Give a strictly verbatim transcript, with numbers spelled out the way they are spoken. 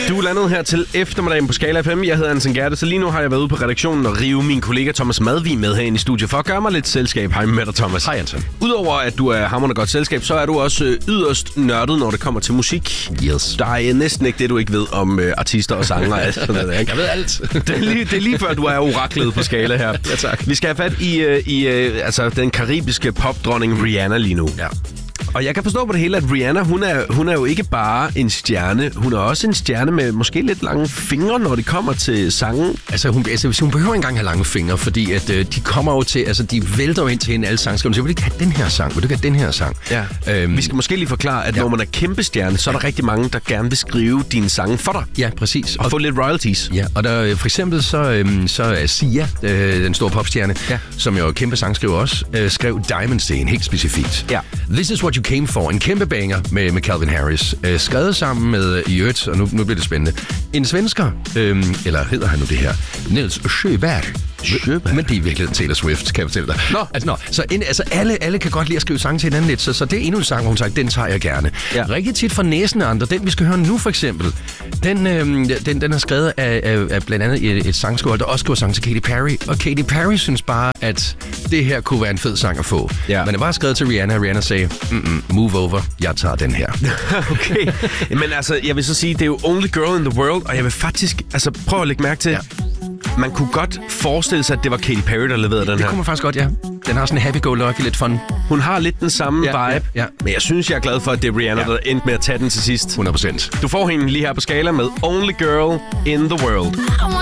Du er landet her til eftermiddagen på Skala F M. Jeg hedder Ansen Gerte, så lige nu har jeg været ude på redaktionen og rive min kollega Thomas Madvig med herinde i studiet for at gøre mig lidt selskab. Hej med dig, Thomas. Hej, Ansen. Udover at du er hamrende godt selskab, så er du også yderst nørdet, når det kommer til musik. Yes. Der er næsten ikke det, du ikke ved om uh, artister og sanger. Altså, sådan noget, ikke? Jeg ved alt. Det er, lige, det er lige før, du er oraklet på Skala her. Ja, tak. Vi skal have fat i, uh, i uh, altså, den karibiske popdronning Rihanna lige nu. Ja. Og jeg kan forstå på det hele, at Rihanna, hun er, hun er jo ikke bare en stjerne. Hun er også en stjerne med måske lidt lange fingre, når det kommer til sangen. Altså, hun, altså, hun behøver ikke engang have lange fingre, fordi at, øh, de kommer jo til, altså, de vælter jo ind til hende alle sangskriverne. Så vil du ikke have den her sang? Vil du ikke have den her sang? Ja. Øhm, Vi skal måske lige forklare, at ja. når man er kæmpe stjerne, så er der rigtig mange, der gerne vil skrive dine sange for dig. Ja, præcis. Og, og få lidt royalties. Ja, og der, for eksempel så, øhm, så er Sia, øh, den store popstjerne, ja. som jo er kæmpe sangskriver også, øh, skrev Diamonds til hende helt specifikt. Ja. This is what you came for. En kæmpe banger med, med Calvin Harris. Øh, skrevet sammen med i øvrigt, og nu, nu bliver det spændende, en svensker, øh, eller hedder han nu det her, Nils Sjöberg. Sjöberg. Men det er virkelig Taylor Swift, kan jeg fortælle dig. Nå. Altså, nå, så en, altså alle, alle kan godt lide at skrive sange til hinanden lidt, så, så det er endnu en sang, hvor hun sagt, den tager jeg gerne. Ja. Rigtig tit fra næsen af andre. Den, vi skal høre nu for eksempel, den, øh, den, den er skrevet af, af, af blandt andet et, et sangskriver, der også skriver sang til Katy Perry. Og Katy Perry synes bare, at det her kunne være en fed sang at få. Ja. Men det var skrevet til Rihanna, og Rihanna sagde, move over, jeg tager den her. Okay, men altså, jeg vil så sige, det er jo only girl in the world, og jeg vil faktisk, altså prøv at lægge mærke til, ja. man kunne godt forestille sig, at det var Katy Perry, der leverede den det her. Det kunne man faktisk godt, ja. Den har sådan en happy-go-lucky, lidt fun. Hun har lidt den samme ja, vibe, ja, ja. men jeg synes, jeg er glad for, at det er Rihanna, ja. der endte med at tage den til sidst. hundrede procent. Du får hende lige her på Skala med Only Girl in the World.